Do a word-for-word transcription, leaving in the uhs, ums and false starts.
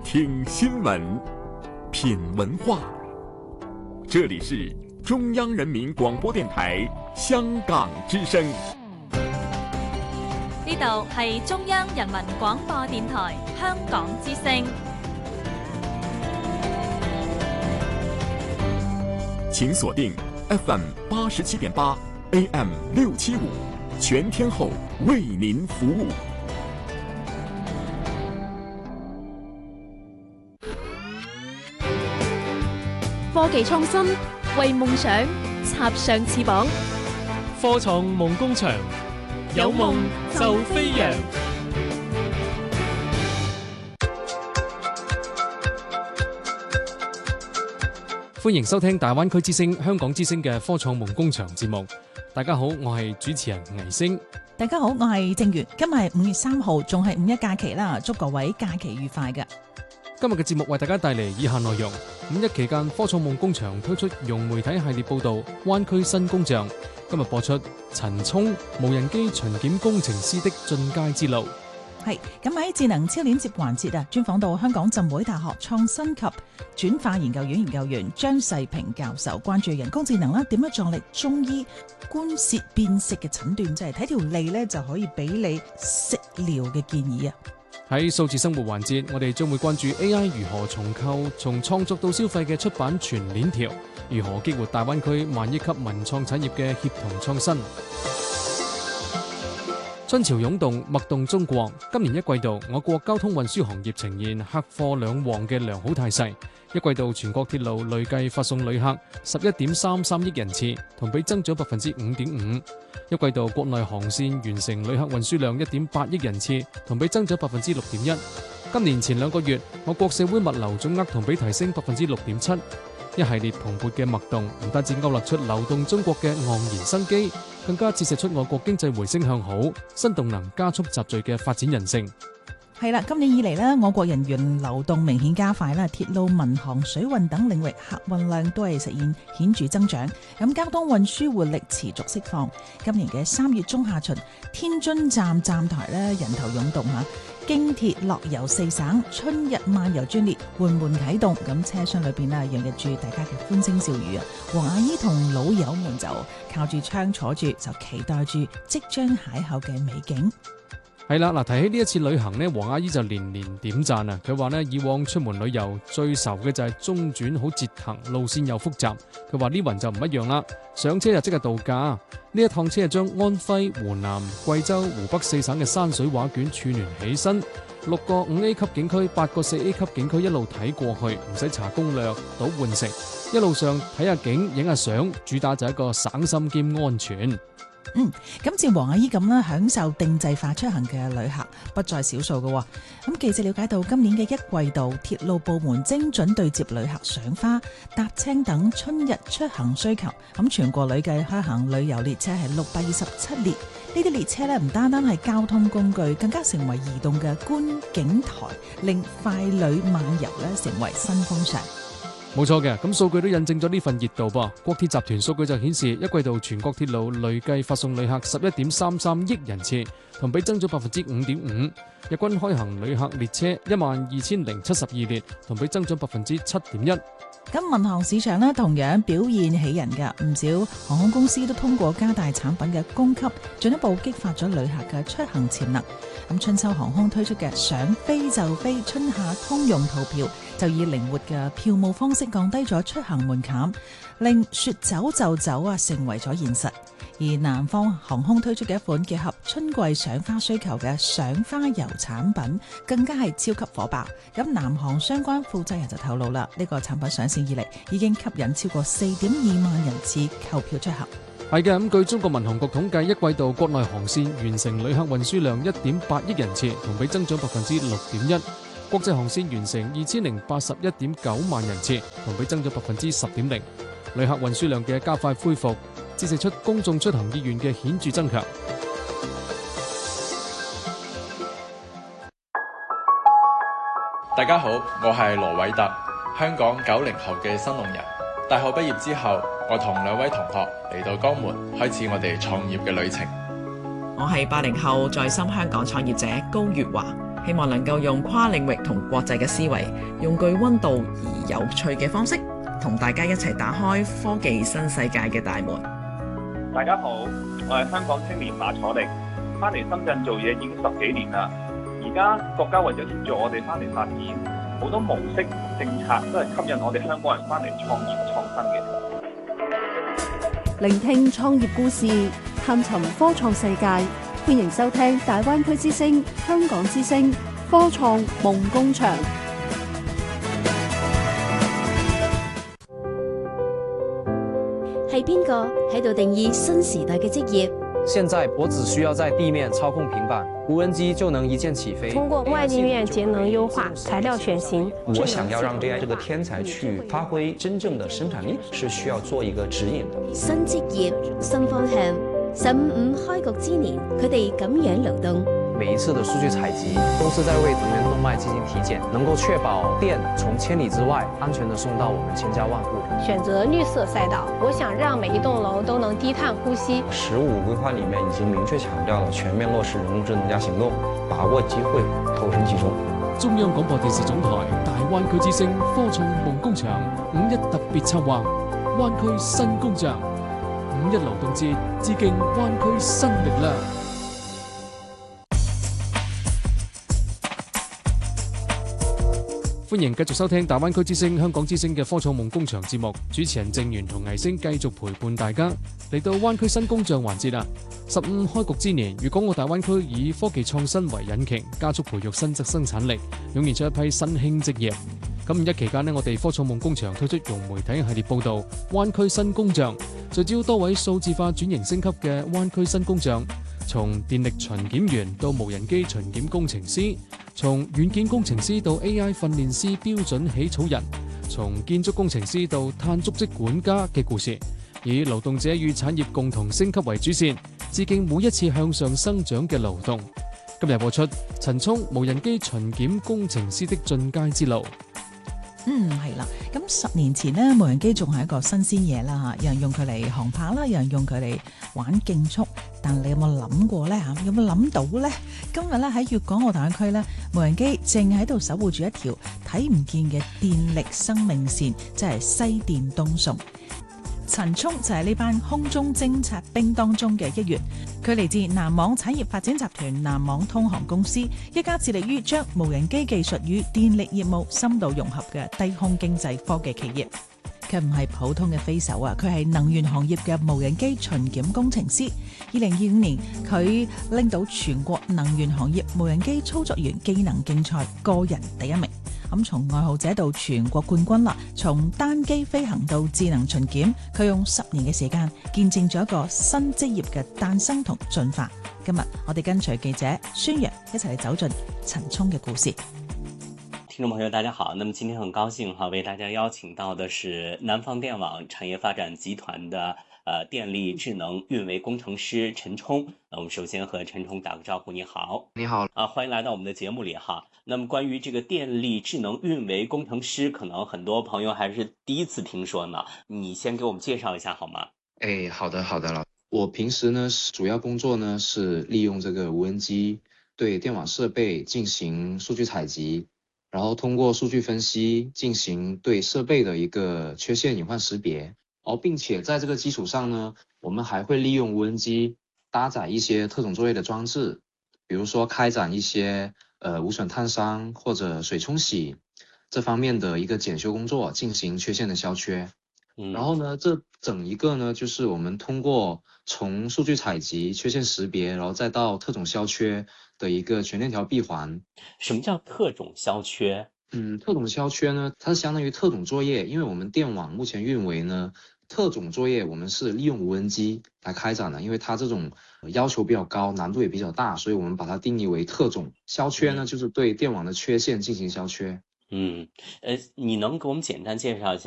听新闻，品文化。这里是中央人民廣播電台香港之聲。 呢度係中央人民廣播電台香港之聲。 請鎖定 F M 八十七點八 A M 六七五，全天候為您服務。 科技創新，為夢想插上翅膀。 科創夢工場，有夢就飛揚。歡迎收聽大灣區之聲、香港之聲嘅科創夢工場節目。大家好，我係主持人倪星。 大家好，我係正月。今日係五月三號，仲係五一假期啦，祝各位假期愉快嘅。 今日嘅節目為大家帶嚟以下內容：五一期間，科創夢工場推出融媒體系列報道《灣區新工匠》。今日播出陳聰無人機巡檢工程師的進階之路。 係咁喺智能超鏈接環節啊，專訪到香港浸會大學創新及轉化研究院研究員張世平教授，關注人工智能啦，點樣助力中醫觀舌辨食嘅診斷，即係睇條脷咧就可以俾你食療嘅建議啊。 喺數字生活環節，我哋將會關注 A I 如何重構從創作到消費嘅出版全鏈條，如何激活大灣區萬億級文創產業嘅協同創新。春潮湧動，脈動中國。今年一季度，我國交通運輸行業呈現客貨兩旺嘅良好態勢。一季度全國鐵路累計發送旅客十一點三三億人次，同比增長百分之五點五。一季度國內航線完成旅客運輸量一點八億人次，同比增長百分之六點一。今年前兩個月，我國社會物流總額同比提升百分之六點七。一系列蓬勃嘅脈動，唔單止勾勒出流動中國嘅盎然生機，更加折射出我國經濟回升向好、新動能加速集聚嘅發展人性。 係啦，今年以嚟呢，我國人員流動明顯加快啦，鐵路、民航、水運等領域客運量都係實現顯著增長。咁交通運輸活力持續釋放。今年嘅三月中下旬，天津站站台咧人頭湧動嚇，京鐵樂遊四省春日漫遊專列緩緩啟動，咁車廂裏邊咧洋溢住大家嘅歡聲笑語啊！黃阿姨同老友們就靠住窗坐住，就期待住即將邂逅嘅美景。 係啦，嗱，提起呢一次旅行呢，黃阿姨就連連點讚啊！佢話呢，以往出門旅遊最愁嘅就係中轉好折騰，路線又複雜。佢話呢雲就唔一樣啦，上車就即係度假。呢一趟車係將安徽、湖南、貴州、湖北四省嘅山水畫卷串聯起身，六個五 A 級景區、八個四 A 級景區一路睇過去，唔使查攻略，倒換乘，一路上睇下景、影下相，主打就係一個省心兼安全。 嗯，咁似黃阿姨咁啦，享受定制化出行嘅旅客不在少數嘅。咁記者了解到，今年嘅一季度，鐵路部門精準對接旅客賞花、搭車等春日出行需求。咁全國累計開行旅遊列車係六百二十七列，呢啲列車咧唔單單係交通工具，更加成為移動嘅觀景台，令快旅漫遊咧成為新風尚。 冇錯嘅，咁數據都印證咗呢份熱度噃。國鐵集團數據就顯示，一季度全國鐵路累計發送旅客十一點三三億人次，同比增長百分之五點五。日均開行旅客列車一萬二千零七十二列，同比增長百分之七點一。 咁民航市場呢同樣表現喜人㗎，唔少航空公司都通過加大產品嘅供給，進一步激發咗旅客嘅出行潛能。咁春秋航空推出嘅想飛就飛春夏通用套票，就以靈活嘅票務方式降低咗出行門檻，令說走就走啊成為咗現實。而南方航空推出嘅一款結合春季賞花需求嘅賞花遊產品，更加係超級火爆。咁南航相關負責人就透露啦，呢、這個產品上市以嚟已經吸引超過四點二萬人次購票出行。 係嘅，咁據中國民航局統計，一季度國內航線完成旅客運輸量一點八億人次，同比增長百分之六點一。國際航線完成二千零八十一點九萬人次，同比增長百分之十點零。旅客運輸量嘅加快恢復，折射出公眾出行意願嘅顯著增強。 大家好，我係羅偉特，香港九零後嘅新農人。大學畢業之後，我同兩位同學嚟到江門，開始我哋創業嘅旅程。 我係八零後在深香港創業者高月華。 希望能夠用跨領域同國際嘅思維，用具溫度而有趣嘅方式，同大家一齊打開科技新世界嘅大門。 大家好，我係香港青年馬楚力，翻嚟深圳做嘢已經十幾年啦。而家國家為咗協助我哋翻嚟發展，好多模式政策都係吸引我哋香港人翻嚟創業創新嘅。 聆聽創業故事，探尋科創世界，歡迎收聽大灣區之聲、香港之聲科創夢工場。 係邊個喺度定義新時代嘅職業？ 現在我只需要在地面操控平板，無人機就能一鍵起飛。 通過外力面節能優化、材料選型， 我想要讓 A I 這個天才去發揮真正的生產力，是需要做一個指引的。 新職業、新方向，十五五開局之年，佢哋咁樣流動。 每一次的數據採集都是在為能源動脈進行體檢，能夠確保電從千里之外安全地送到我們千家萬戶。 選擇綠色賽道，我想讓每一棟樓都能低碳呼吸。 十五規劃裏面已經明確強調了全面落實人工智能加行動，把握機會，投身其中。 中央廣播電視總台大灣區之聲科創夢工場五一特別策劃灣區新工匠，五一勞動節致敬灣區新力量。歡迎繼續收聽大灣區之聲、香港之聲嘅科創夢工場節目，主持人鄭源同倪星繼續陪伴大家嚟到灣區新工匠環節啦。十五開局之年，粵港澳大灣區以科技創新為引擎，加速培育新質生產力，湧現出一批新興職業。咁五一期間呢，我哋科創夢工場推出融媒體系列報道《灣區新工匠》，聚焦多位數字化轉型升級嘅灣區新工匠。從電力巡檢員到無人機巡檢工程師，從軟件工程師到 A I 訓練師標準起草人，從建築工程師到碳足跡管家嘅故事，以勞動者與產業共同升級為主線，致敬每一次向上生長嘅勞動。今日播出陳聰無人機巡檢工程師的進階之路。 嗯，係啦。咁十年前呢，無人機仲係一個新鮮嘢啦嚇，有人用佢嚟航拍啦，有人用佢嚟玩競速。但你有冇諗過呢？嚇？有冇諗到呢？今日咧喺粵港澳大灣區咧，無人機正喺度守護住一條睇唔見嘅電力生命線，即係西電東送。陳聰就係呢班空中偵察兵當中嘅一員，佢嚟自南網產業發展集團南網通航公司，一家致力於將無人機技術與電力業務深度融合嘅低空經濟科技企業。佢唔係普通嘅飛手啊，佢係能源行業嘅無人機巡檢工程師。二零二五年，佢拎到全國能源行業無人機操作員技能競賽個人第一名。咁從愛好者到全國冠軍啦，從單機飛行到智能巡檢，佢用十年嘅時間見證咗一個新職業嘅誕生同進化。今日我哋跟隨記者孫陽一齊嚟走進陳聰嘅故事。 聽眾朋友大家好，那麼今天很高興哈，為大家邀請到的是南方電網產業發展集團的呃電力智能運維工程師陳聰。那我們首先和陳聰打個招呼。你好。 你好啊，歡迎來到我們的節目裡哈。那麼關於這個電力智能運維工程師，可能很多朋友還是第一次聽說呢，你先給我們介紹一下好嗎？ 誒，好的好的了。我平時呢主要工作呢是利用這個無人機對電網設備進行數據採集，然後通過數據分析進行對設備的一個缺陷隱患識別，而並且在這個基礎上呢，我們還會利用無人機搭載一些特種作業的裝置，比如說開展一些呃無損探傷或者水沖洗這方面的一個檢修工作，進行缺陷的消缺。嗯、然後呢，這整一個呢，就是我們通過從數據採集、缺陷識別，然後再到特種消缺的一個全鏈條閉環。 什麼叫特種消缺？ 嗯，特種消缺呢，它是相當於特種作業，因為我們電網目前運維呢，特種作業我們是利用無人機來開展的，因為它這種要求比較高，難度也比較大，所以我們把它定義為特種。消缺呢，就是對電網的缺陷進行消缺。 嗯，呃，你能給我們簡單介紹一下